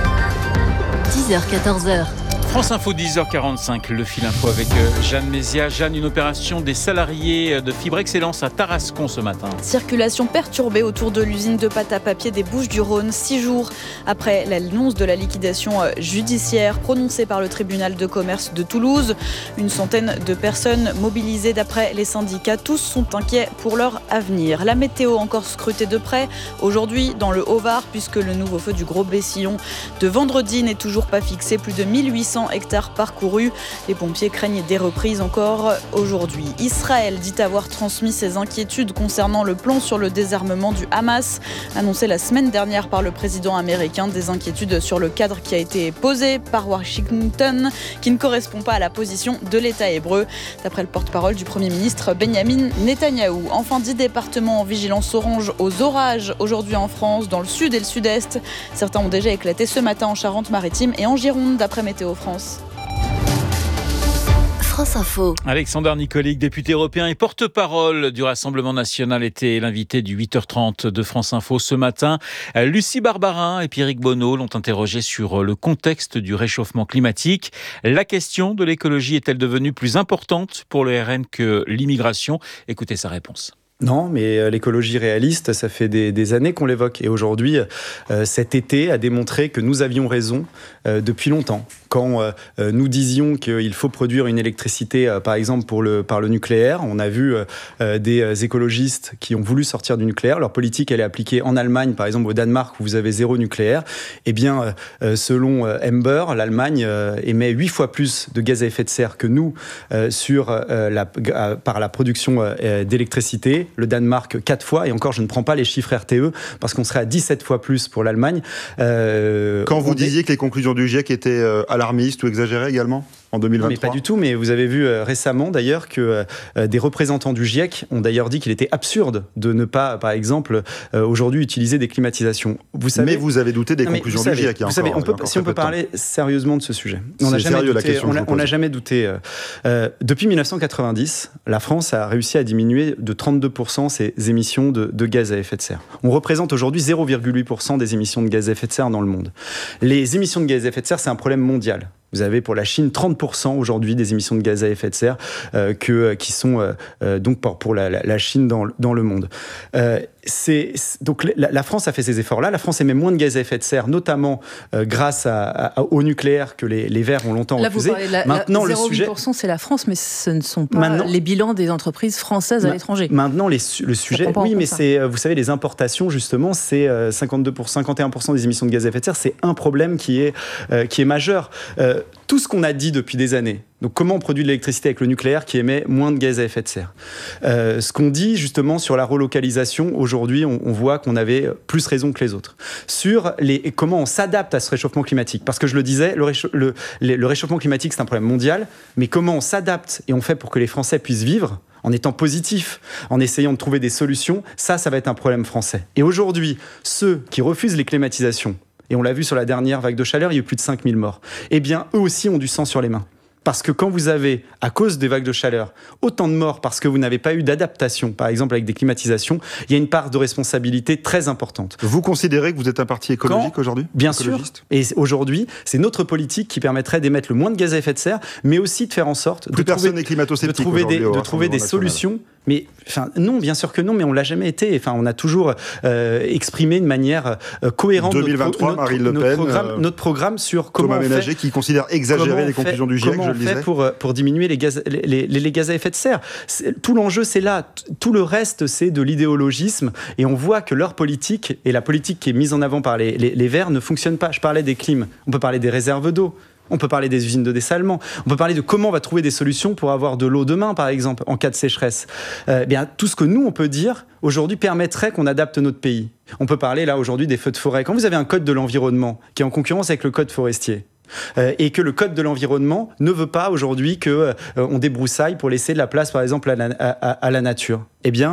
M: 10h-14h.
B: France Info, 10h45, le fil info avec Jeanne Mézia. Jeanne, une opération des salariés de Fibre Excellence à Tarascon ce matin.
K: Circulation perturbée autour de l'usine de pâte à papier des Bouches-du-Rhône, 6 jours après l'annonce de la liquidation judiciaire prononcée par le tribunal de commerce de Toulouse. Une centaine de personnes mobilisées d'après les syndicats. Tous sont inquiets pour leur avenir. La météo encore scrutée de près aujourd'hui dans le Haut-Var, puisque le nouveau feu du Gros Bessillon de vendredi n'est toujours pas fixé. Plus de 1800 hectares parcourus. Les pompiers craignent des reprises encore aujourd'hui. Israël dit avoir transmis ses inquiétudes concernant le plan sur le désarmement du Hamas, annoncé la semaine dernière par le président américain. Des inquiétudes sur le cadre qui a été posé par Washington, qui ne correspond pas à la position de l'État hébreu, d'après le porte-parole du Premier ministre Benjamin Netanyahou. Enfin, 10 départements en vigilance orange aux orages aujourd'hui en France, dans le sud et le sud-est. Certains ont déjà éclaté ce matin en Charente-Maritime et en Gironde, d'après Météo France.
M: France Info.
B: Alexander Nikolic, député européen et porte-parole du Rassemblement national, était l'invité du 8h30 de France Info ce matin. Lucie Barbarin et Pierrick Bonneau l'ont interrogé sur le contexte du réchauffement climatique. La question de l'écologie est-elle devenue plus importante pour le RN que l'immigration ? Écoutez sa réponse.
N: Non, mais l'écologie réaliste, ça fait des années qu'on l'évoque. Et aujourd'hui, cet été a démontré que nous avions raison depuis longtemps. Quand nous disions qu'il faut produire une électricité, par exemple, par le nucléaire, on a vu des écologistes qui ont voulu sortir du nucléaire. Leur politique, elle est appliquée en Allemagne, par exemple au Danemark, où vous avez 0 nucléaire. Eh bien, selon Ember, l'Allemagne émet 8 fois plus de gaz à effet de serre que nous par la production d'électricité. Le Danemark 4 fois, et encore je ne prends pas les chiffres RTE parce qu'on serait à 17 fois plus pour l'Allemagne.
O: Quand vous disiez que les conclusions du GIEC étaient alarmistes ou exagérées également en 2023.
N: Mais pas du tout, mais vous avez vu récemment d'ailleurs que des représentants du GIEC ont d'ailleurs dit qu'il était absurde de ne pas, par exemple, aujourd'hui utiliser des climatisations.
O: Mais vous avez douté des conclusions du GIEC.
N: Vous savez, si on peut parler sérieusement de ce sujet. On n'a jamais douté. Depuis 1990, la France a réussi à diminuer de 32% ses émissions de gaz à effet de serre. On représente aujourd'hui 0,8% des émissions de gaz à effet de serre dans le monde. Les émissions de gaz à effet de serre, c'est un problème mondial. Vous avez pour la Chine 30% aujourd'hui des émissions de gaz à effet de serre qui sont donc pour la Chine dans le monde. Donc la France a fait ces efforts-là. La France émet moins de gaz à effet de serre, notamment grâce au nucléaire que les Verts ont longtemps refusé.
P: Maintenant, 0,8%, c'est la France, mais ce ne sont pas les bilans des entreprises françaises à l'étranger.
N: Maintenant, le sujet, oui, mais vous savez, les importations, justement, c'est 51% des émissions de gaz à effet de serre. C'est un problème qui est majeur. Tout ce qu'on a dit depuis des années, donc comment on produit de l'électricité avec le nucléaire qui émet moins de gaz à effet de serre. Ce qu'on dit justement sur la relocalisation, aujourd'hui on voit qu'on avait plus raison que les autres. Sur comment on s'adapte à ce réchauffement climatique, parce que je le disais, le réchauffement climatique c'est un problème mondial, mais comment on s'adapte et on fait pour que les Français puissent vivre en étant positifs, en essayant de trouver des solutions, ça va être un problème français. Et aujourd'hui, ceux qui refusent les climatisations, et on l'a vu sur la dernière vague de chaleur, il y a eu plus de 5000 morts. Eh bien, eux aussi ont du sang sur les mains. Parce que quand vous avez, à cause des vagues de chaleur, autant de morts parce que vous n'avez pas eu d'adaptation, par exemple avec des climatisations, il y a une part de responsabilité très importante.
O: Vous considérez que vous êtes un parti écologique aujourd'hui ?
N: Bien sûr. Et aujourd'hui, c'est notre politique qui permettrait d'émettre le moins de gaz à effet de serre, mais aussi de faire en sorte de trouver des solutions. Mais non, bien sûr que non, mais on l'a jamais été. On a toujours exprimé de manière cohérente
O: 2023, Marine Le Pen,
N: notre programme sur comment
O: Thomas Ménager qui considère exagérer les conclusions du GIEC, je le disais.
N: Pour diminuer les gaz à effet de serre. Tout l'enjeu, c'est là. Tout le reste, c'est de l'idéologisme. Et on voit que leur politique et la politique qui est mise en avant par les Verts ne fonctionne pas. Je parlais des clims. On peut parler des réserves d'eau. On peut parler des usines de dessalement. On peut parler de comment on va trouver des solutions pour avoir de l'eau demain, par exemple, en cas de sécheresse. Tout ce que nous, on peut dire aujourd'hui permettrait qu'on adapte notre pays. On peut parler là aujourd'hui des feux de forêt. Quand vous avez un code de l'environnement qui est en concurrence avec le code forestier, et que le code de l'environnement ne veut pas aujourd'hui qu'on débroussaille pour laisser de la place, par exemple, à la nature.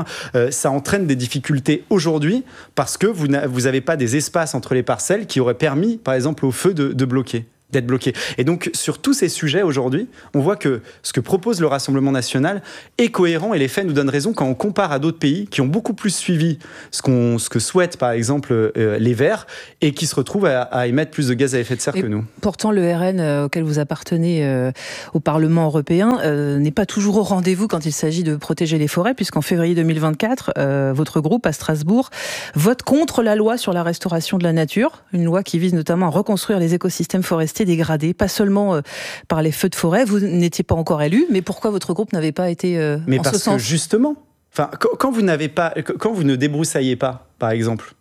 N: Ça entraîne des difficultés aujourd'hui parce que vous n'avez pas des espaces entre les parcelles qui auraient permis, par exemple, au feu d'être bloqué. Et donc, sur tous ces sujets aujourd'hui, on voit que ce que propose le Rassemblement national est cohérent et les faits nous donnent raison quand on compare à d'autres pays qui ont beaucoup plus suivi ce que souhaitent, par exemple, les Verts et qui se retrouvent à émettre plus de gaz à effet de serre que nous.
P: Pourtant, le RN auquel vous appartenez au Parlement européen n'est pas toujours au rendez-vous quand il s'agit de protéger les forêts, puisqu'en février 2024, votre groupe à Strasbourg vote contre la loi sur la restauration de la nature, une loi qui vise notamment à reconstruire les écosystèmes forestiers dégradés, pas seulement par les feux de forêt. Vous n'étiez pas encore élu, mais pourquoi votre groupe n'avait pas été en ce sens ?
N: Mais parce que justement, quand vous ne débroussaillez pas, par exemple,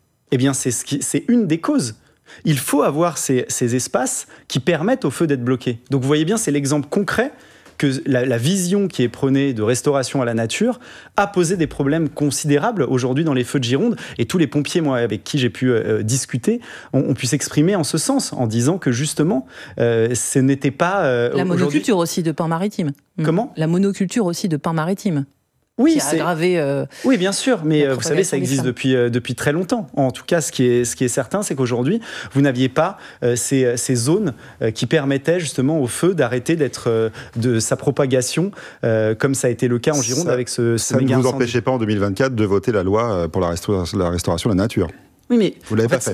N: c'est une des causes. Il faut avoir ces espaces qui permettent aux feux d'être bloqués. Donc vous voyez bien, c'est l'exemple concret que la vision qui est prônée de restauration à la nature a posé des problèmes considérables aujourd'hui dans les feux de Gironde. Et tous les pompiers, moi, avec qui j'ai pu discuter, ont pu s'exprimer en ce sens, en disant que justement, ce n'était pas...
P: la monoculture aussi de pins maritimes.
N: Comment ?
P: La monoculture aussi de pins maritimes.
N: Oui,
P: c'est aggravé.
N: Oui, bien sûr, mais vous savez, ça existe depuis très longtemps. En tout cas, ce qui est certain, c'est qu'aujourd'hui, vous n'aviez pas ces zones qui permettaient justement au feu d'arrêter de sa propagation, comme ça a été le cas en Gironde avec ce
O: ça
N: méga
O: ne vous
N: incendie.
O: empêchez pas en 2024 de voter la loi pour la restauration de la nature.
N: Oui, mais
O: vous l'avez pas fait.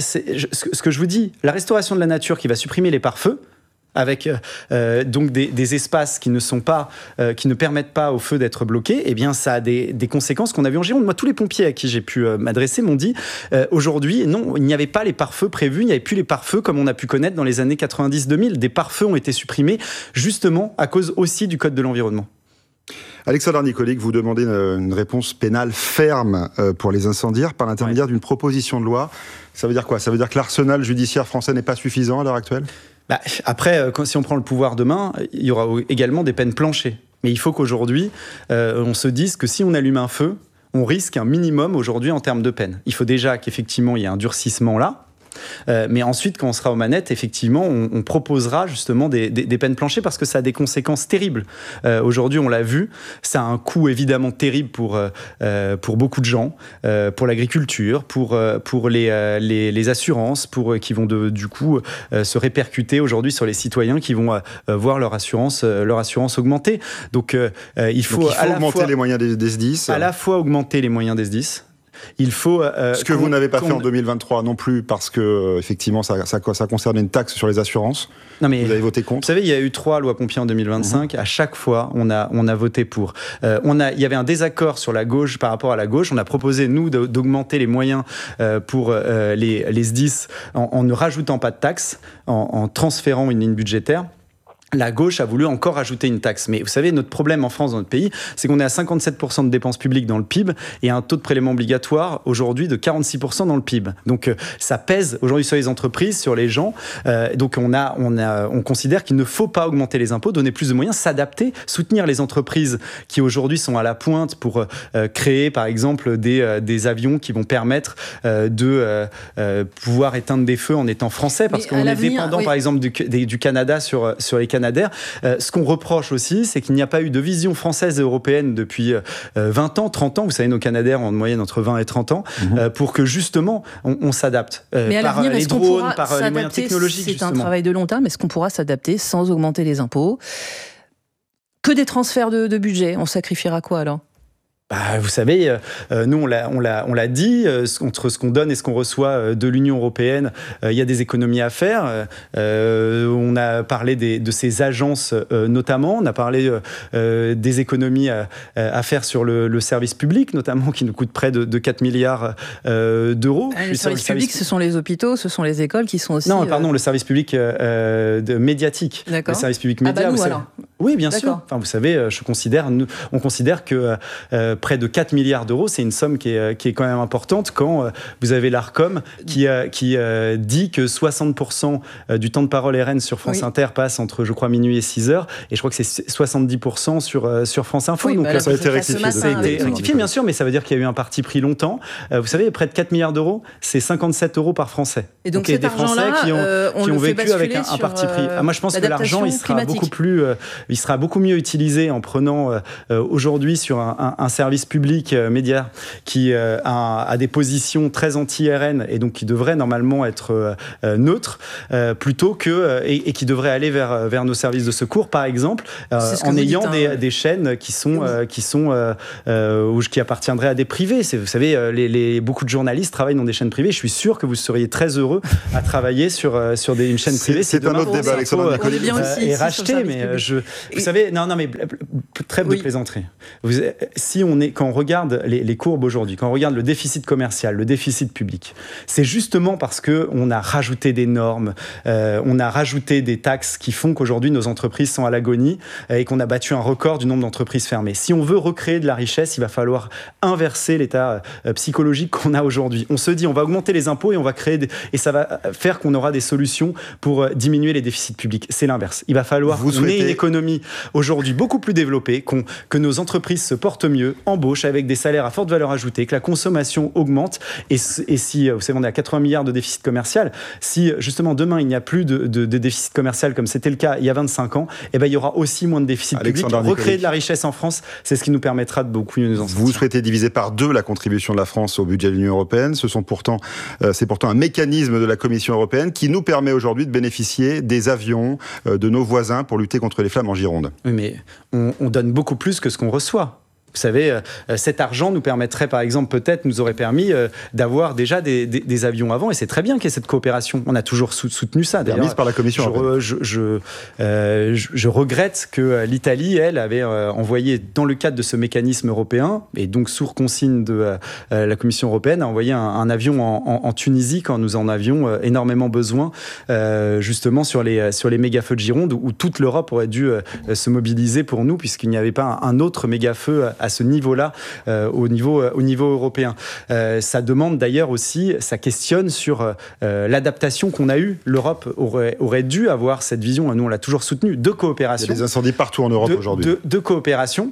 N: Ce que je vous dis, la restauration de la nature qui va supprimer les pare-feux, avec donc des espaces qui ne permettent pas au feu d'être bloqués, ça a des conséquences qu'on a vues en Gironde. Moi, tous les pompiers à qui j'ai pu m'adresser m'ont dit aujourd'hui, non, il n'y avait pas les pare-feux prévus, il n'y avait plus les pare-feux comme on a pu connaître dans les années 90-2000. Des pare-feux ont été supprimés justement à cause aussi du code de l'environnement.
O: Alexandre Nicolic, vous demandez une réponse pénale ferme pour les incendiaires par l'intermédiaire d'une proposition de loi. Ça veut dire quoi ? Ça veut dire que l'arsenal judiciaire français n'est pas suffisant à l'heure actuelle ?
N: Après, si on prend le pouvoir demain, il y aura également des peines planchées. Mais il faut qu'aujourd'hui, on se dise que si on allume un feu, on risque un minimum aujourd'hui en termes de peine. Il faut déjà qu'effectivement, il y ait un durcissement là. Mais ensuite, quand on sera aux manettes, effectivement, on proposera justement des peines planchées parce que ça a des conséquences terribles. Aujourd'hui, on l'a vu, ça a un coût évidemment terrible pour beaucoup de gens, pour l'agriculture, pour les assurances, qui vont du coup se répercuter aujourd'hui sur les citoyens qui vont voir leur assurance augmenter. Donc, il faut
O: augmenter les moyens des SDIS.
N: À la fois augmenter les moyens des SDIS. Il faut
O: ce que vous n'avez pas fait en 2023 non plus parce que effectivement ça concerne une taxe sur les assurances.
N: Non mais
O: vous avez voté contre.
N: Vous savez, il y a eu 3 lois pompiers en 2025. À chaque fois, on a voté pour. Il y avait un désaccord sur la gauche par rapport à la gauche. On a proposé nous d'augmenter les moyens pour les SDIS en ne rajoutant pas de taxes, en transférant une ligne budgétaire. La gauche a voulu encore ajouter une taxe. Mais vous savez, notre problème en France, dans notre pays, c'est qu'on est à 57% de dépenses publiques dans le PIB et un taux de prélèvement obligatoire aujourd'hui de 46% dans le PIB. Donc ça pèse aujourd'hui sur les entreprises, sur les gens. Donc on considère qu'il ne faut pas augmenter les impôts, donner plus de moyens, s'adapter, soutenir les entreprises qui aujourd'hui sont à la pointe pour créer par exemple des avions qui vont permettre de pouvoir éteindre des feux en étant français parce qu'on est dépendant par exemple du Canada sur les Canadair. Ce qu'on reproche aussi, c'est qu'il n'y a pas eu de vision française et européenne depuis 20 ans, 30 ans. Vous savez, nos Canadair ont en moyenne entre 20 et 30 ans, pour que justement on s'adapte.
P: Mais à
N: par
P: l'avenir,
N: les drones, par les moyens technologiques.
P: C'est
N: justement
P: un travail de long terme. Est-ce qu'on pourra s'adapter sans augmenter les impôts? Que des transferts de budget, on sacrifiera quoi alors?
N: Vous savez, nous on l'a dit, entre ce qu'on donne et ce qu'on reçoit de l'Union européenne, il y a des économies à faire. On a parlé de ces agences notamment, on a parlé des économies à faire sur le service public, notamment qui nous coûte près de 4 milliards d'euros.
P: Le service public, ce sont les hôpitaux, ce sont les écoles qui sont aussi...
N: Non, pardon, le service public médiatique.
P: D'accord.
N: Le service public média.
P: Nous, alors.
N: Oui, bien sûr. Enfin, vous savez, on considère que près de 4 milliards d'euros, c'est une somme qui est quand même importante quand vous avez l'Arcom qui dit que 60% du temps de parole RN sur France Inter passe entre, je crois, minuit et 6h, et je crois que c'est 70% sur France Info.
O: Donc ça a été rectifié.
N: Ça a été rectifié, bien sûr, mais ça veut dire qu'il y a eu un parti pris longtemps. Vous savez, près de 4 milliards d'euros, c'est 57 euros par Français.
P: Et donc cet
N: des Français qui ont vécu avec un parti pris. Moi, je pense que l'argent, il sera beaucoup mieux utilisé en prenant aujourd'hui sur un service public média qui a des positions très anti-RN et donc qui devrait normalement être neutre, plutôt que et qui devrait aller vers nos services de secours, par exemple, en ayant des chaînes qui appartiendraient à des privés. Vous savez, beaucoup de journalistes travaillent dans des chaînes privées. Je suis sûr que vous seriez très heureux à travailler sur une chaîne privée.
O: C'est un autre débat, Alexandre Nicoli.
N: Et racheter, mais vous savez, non, mais trêve de plaisanterie. Quand on regarde les courbes aujourd'hui, quand on regarde le déficit commercial, le déficit public, c'est justement parce qu'on a rajouté des normes, on a rajouté des taxes qui font qu'aujourd'hui nos entreprises sont à l'agonie et qu'on a battu un record du nombre d'entreprises fermées. Si on veut recréer de la richesse, il va falloir inverser l'état psychologique qu'on a aujourd'hui. On se dit, on va augmenter les impôts et on va et ça va faire qu'on aura des solutions pour diminuer les déficits publics. C'est l'inverse. Il va falloir qu'on ait une économie aujourd'hui beaucoup plus développée, que nos entreprises se portent mieux, embauchent avec des salaires à forte valeur ajoutée, que la consommation augmente. Et si, vous savez, on est à 80 milliards de déficit commercial, si justement demain il n'y a plus de déficit commercial comme c'était le cas il y a 25 ans, il y aura aussi moins de déficit public. Recréer de la richesse en France, c'est ce qui nous permettra de beaucoup mieux nous en sortir.
O: Vous souhaitez diviser par 2 la contribution de la France au budget de l'Union européenne. C'est pourtant un mécanisme de la Commission européenne qui nous permet aujourd'hui de bénéficier des avions de nos voisins pour lutter contre les flammes en Gironde.
N: Oui, mais on donne beaucoup plus que ce qu'on reçoit. Vous savez, cet argent nous permettrait, par exemple, nous aurait permis d'avoir déjà des avions avant, et c'est très bien qu'il y ait cette coopération. On a toujours soutenu ça.
O: Permise par la Commission européenne.
N: Je regrette que l'Italie, elle, avait envoyé, dans le cadre de ce mécanisme européen, et donc sous consigne de la Commission européenne, a envoyé un avion en Tunisie quand nous en avions énormément besoin, justement sur les méga-feux de Gironde, où toute l'Europe aurait dû se mobiliser pour nous, puisqu'il n'y avait pas un autre méga-feu à ce niveau-là, au niveau européen. Ça demande d'ailleurs aussi, ça questionne sur l'adaptation qu'on a eue. L'Europe aurait dû avoir cette vision, nous on l'a toujours soutenue, de coopération.
O: Il y a des incendies partout en Europe aujourd'hui.
N: De coopération.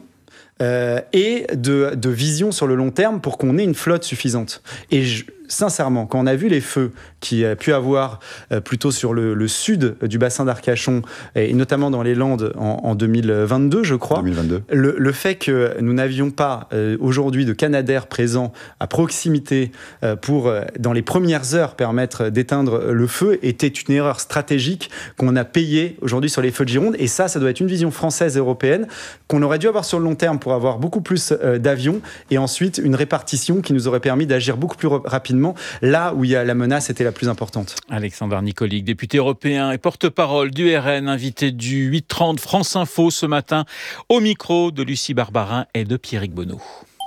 N: Et de vision sur le long terme pour qu'on ait une flotte suffisante. Et sincèrement, quand on a vu les feux qu'il a pu avoir plutôt sur le sud du bassin d'Arcachon, et notamment dans les Landes en 2022, je crois,
O: 2022.
N: Le fait que nous n'avions pas aujourd'hui de Canadair présent à proximité pour, dans les premières heures, permettre d'éteindre le feu était une erreur stratégique qu'on a payée aujourd'hui sur les feux de Gironde. Et ça doit être une vision française et européenne qu'on aurait dû avoir sur le long terme pour avoir beaucoup plus d'avions, et ensuite une répartition qui nous aurait permis d'agir beaucoup plus rapidement là où la menace était la plus importante.
B: Alexandre Nicoli, député européen et porte-parole du RN, invité du 8h30 France Info ce matin, au micro de Lucie Barbarin et de Pierrick Bonneau.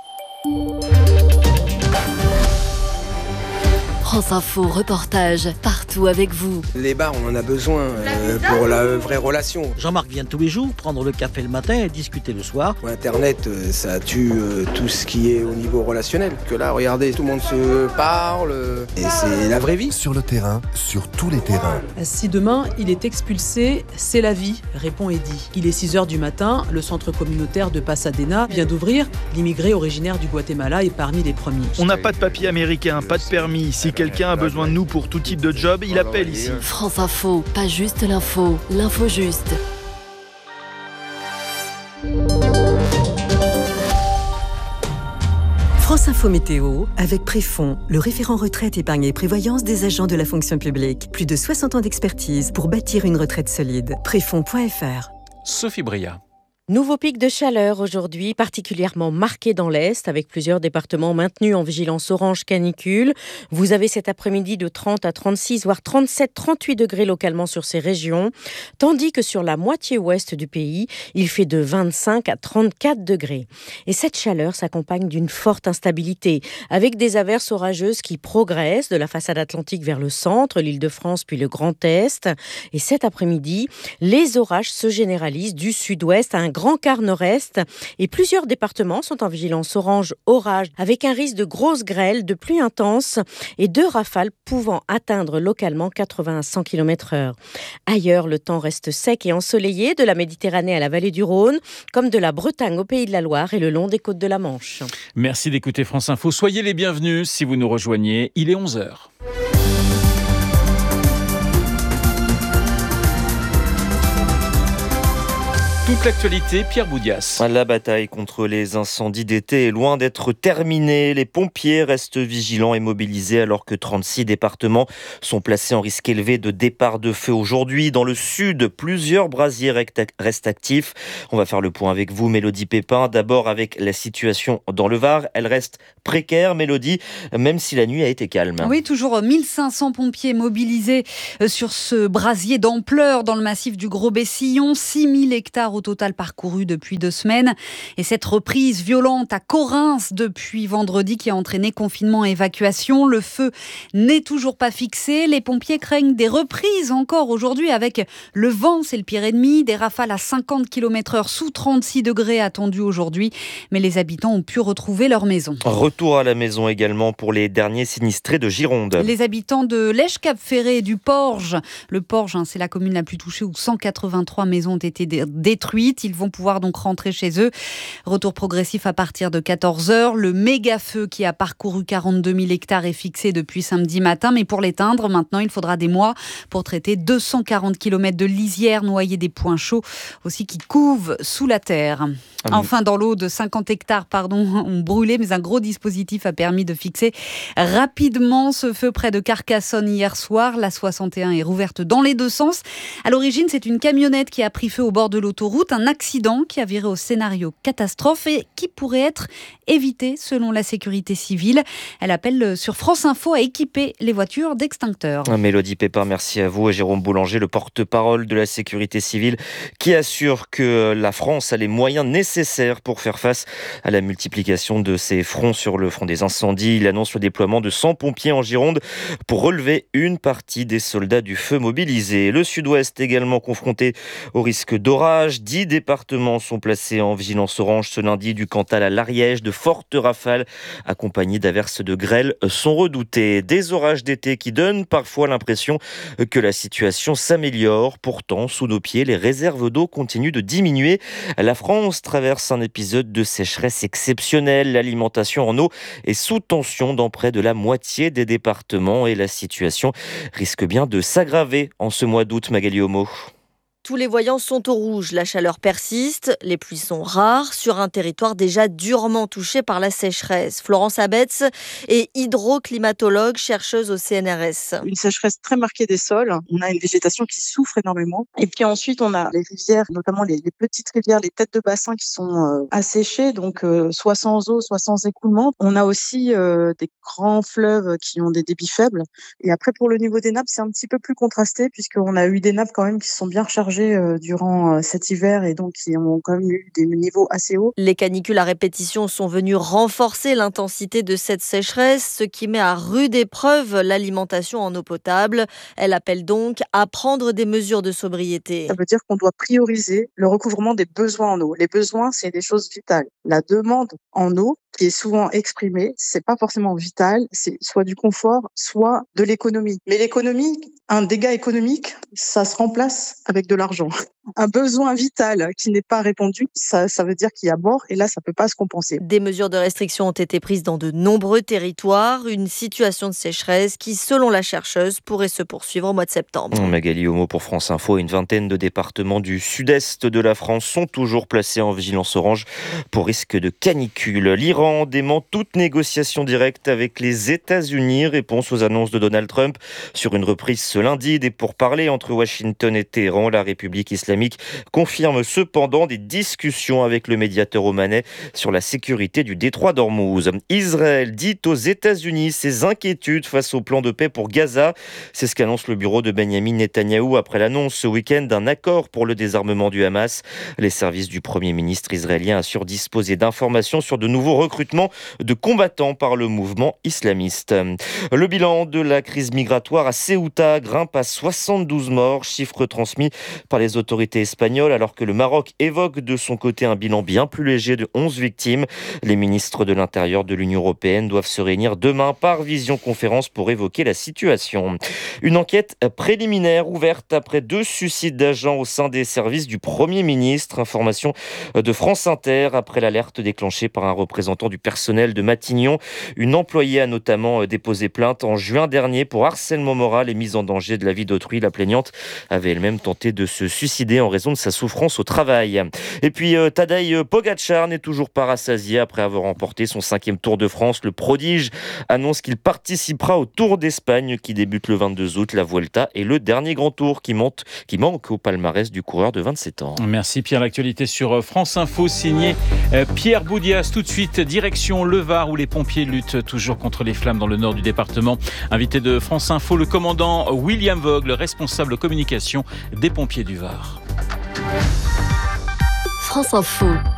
M: France Info, reportage partout avec vous.
Q: Les bars, on en a besoin pour la vraie relation.
R: Jean-Marc vient tous les jours prendre le café le matin et discuter le soir.
Q: Internet, ça tue tout ce qui est au niveau relationnel. Que là, regardez, tout le monde se parle et c'est la vraie vie.
S: Sur le terrain, sur tous les terrains.
T: Si demain, il est expulsé, c'est la vie, répond Eddy. Il est 6h du matin, le centre communautaire de Pasadena vient d'ouvrir. L'immigré originaire du Guatemala est parmi les premiers.
U: On n'a pas de papier américain, pas de permis. Si quelqu'un a besoin de nous pour tout type de job, il appelle ici.
M: France Info, pas juste l'info, l'info juste.
I: France Info Météo avec Préfond, le référent retraite, épargne et prévoyance des agents de la fonction publique. Plus de 60 ans d'expertise pour bâtir une retraite solide. Préfond.fr.
B: Sophie Bria.
J: Nouveau pic de chaleur aujourd'hui, particulièrement marqué dans l'Est, avec plusieurs départements maintenus en vigilance orange canicule. Vous avez cet après-midi de 30 à 36, voire 37, 38 degrés localement sur ces régions, tandis que sur la moitié ouest du pays, il fait de 25 à 34 degrés. Et cette chaleur s'accompagne d'une forte instabilité, avec des averses orageuses qui progressent de la façade atlantique vers le centre, l'Île-de-France puis le Grand Est. Et cet après-midi, les orages se généralisent du sud-ouest à un grand quart nord-est et plusieurs départements sont en vigilance orange orage avec un risque de grosses grêles, de pluie intense et de rafales pouvant atteindre localement 80 à 100 km/h. Ailleurs, le temps reste sec et ensoleillé de la Méditerranée à la vallée du Rhône, comme de la Bretagne au Pays de la Loire et le long des côtes de la Manche.
B: Merci d'écouter France Info. Soyez les bienvenus si vous nous rejoignez. Il est 11h. Toute l'actualité, Pierre Boudias.
A: La bataille contre les incendies d'été est loin d'être terminée. Les pompiers restent vigilants et mobilisés alors que 36 départements sont placés en risque élevé de départ de feu aujourd'hui. Dans le sud, plusieurs brasiers restent actifs. On va faire le point avec vous, Mélodie Pépin. D'abord avec la situation dans le Var. Elle reste précaire, Mélodie, même si la nuit a été calme.
V: Oui, toujours 1500 pompiers mobilisés sur ce brasier d'ampleur dans le massif du Gros-Bessillon. 6000 hectares au total parcouru depuis 2 semaines. Et cette reprise violente à Corrins depuis vendredi qui a entraîné confinement et évacuation. Le feu n'est toujours pas fixé. Les pompiers craignent des reprises encore aujourd'hui avec le vent, c'est le pire ennemi. Des rafales à 50 km/h sous 36 degrés attendues aujourd'hui. Mais les habitants ont pu retrouver leur maison.
A: Retour à la maison également pour les derniers sinistrés de Gironde.
V: Les habitants de Lèche-Cap-Ferré et du Porge. Le Porge, c'est la commune la plus touchée où 183 maisons ont été détruites. Ils vont pouvoir donc rentrer chez eux. Retour progressif à partir de 14h. Le méga-feu qui a parcouru 42 000 hectares est fixé depuis samedi matin. Mais pour l'éteindre, maintenant, il faudra des mois pour traiter 240 km de lisières, noyer des points chauds aussi qui couvent sous la terre. Enfin, dans l'eau de 50 hectares ont brûlé, mais un gros dispositif a permis de fixer rapidement ce feu près de Carcassonne hier soir. La 61 est rouverte dans les deux sens. À l'origine, c'est une camionnette qui a pris feu au bord de l'autoroute. Un accident qui a viré au scénario catastrophe et qui pourrait être évité selon la sécurité civile. Elle appelle sur France Info à équiper les voitures d'extincteurs.
A: Mélodie Pépin, merci à vous. Et Jérôme Boulanger, le porte-parole de la sécurité civile, qui assure que la France a les moyens nécessaires pour faire face à la multiplication de ces fronts sur le front des incendies. Il annonce le déploiement de 100 pompiers en Gironde pour relever une partie des soldats du feu mobilisés. Le sud-ouest également confronté au risque d'orage. 10 départements sont placés en vigilance orange ce lundi, du Cantal à l'Ariège. De fortes rafales accompagnées d'averses de grêle sont redoutées. Des orages d'été qui donnent parfois l'impression que la situation s'améliore. Pourtant, sous nos pieds, les réserves d'eau continuent de diminuer. La France traverse un épisode de sécheresse exceptionnelle. L'alimentation en eau est sous tension dans près de la moitié des départements et la situation risque bien de s'aggraver en ce mois d'août, Magali Homo.
W: Tous les voyants sont au rouge, la chaleur persiste, les pluies sont rares sur un territoire déjà durement touché par la sécheresse. Florence Abetz est hydroclimatologue, chercheuse au CNRS.
X: Une sécheresse très marquée des sols, on a une végétation qui souffre énormément. Et puis ensuite, on a les rivières, notamment les petites rivières, les têtes de bassin qui sont asséchées, donc soit sans eau, soit sans écoulement. On a aussi des grands fleuves qui ont des débits faibles. Et après, pour le niveau des nappes, c'est un petit peu plus contrasté puisqu'on a eu des nappes quand même qui sont bien rechargées durant cet hiver et donc qui ont quand même eu des niveaux assez hauts.
W: Les canicules à répétition sont venues renforcer l'intensité de cette sécheresse, ce qui met à rude épreuve l'alimentation en eau potable. Elle appelle donc à prendre des mesures de sobriété.
X: Ça veut dire qu'on doit prioriser le recouvrement des besoins en eau. Les besoins, c'est des choses vitales. La demande en eau qui est souvent exprimé, c'est pas forcément vital, c'est soit du confort, soit de l'économie. Mais l'économie, un dégât économique, ça se remplace avec de l'argent. Un besoin vital qui n'est pas répondu, ça veut dire qu'il y a mort et là, ça peut pas se compenser.
W: Des mesures de restriction ont été prises dans de nombreux territoires. Une situation de sécheresse qui, selon la chercheuse, pourrait se poursuivre au mois de septembre.
A: Magali Homo pour France Info. Une vingtaine de départements du sud-est de la France sont toujours placés en vigilance orange pour risque de canicule. L'Iran dément toute négociation directe avec les États-Unis. Réponse aux annonces de Donald Trump sur une reprise ce lundi des pourparlers entre Washington et Téhéran. La République islamique confirme cependant des discussions avec le médiateur omanais sur la sécurité du détroit d'Ormuz. Israël dit aux États-Unis ses inquiétudes face au plan de paix pour Gaza. C'est ce qu'annonce le bureau de Benyamin Netanyahou après l'annonce ce week-end d'un accord pour le désarmement du Hamas. Les services du Premier ministre israélien assurent disposer d'informations sur de nouveaux recrutements de combattants par le mouvement islamiste. Le bilan de la crise migratoire à Ceuta grimpe à 72 morts, chiffre transmis par les autorités espagnoles, alors que le Maroc évoque de son côté un bilan bien plus léger de 11 victimes. Les ministres de l'Intérieur de l'Union européenne doivent se réunir demain par visioconférence pour évoquer la situation. Une enquête préliminaire ouverte après 2 suicides d'agents au sein des services du Premier ministre. Information de France Inter après l'alerte déclenchée par un représentant du personnel de Matignon. Une employée a notamment déposé plainte en juin dernier pour harcèlement moral et mise en danger de la vie d'autrui. La plaignante avait elle-même tenté de se suicider en raison de sa souffrance au travail. Et puis Tadej Pogačar n'est toujours pas rassasié après avoir remporté son 5e Tour de France. Le prodige annonce qu'il participera au Tour d'Espagne qui débute le 22 août. La Vuelta est le dernier grand tour qui manque au palmarès du coureur de 27 ans.
B: Merci Pierre. L'actualité sur France Info signé Pierre Boudias. Tout de suite, direction le Var où les pompiers luttent toujours contre les flammes dans le nord du département. Invité de France Info, le commandant William Vogue, responsable communication des pompiers du Var.
M: France Info.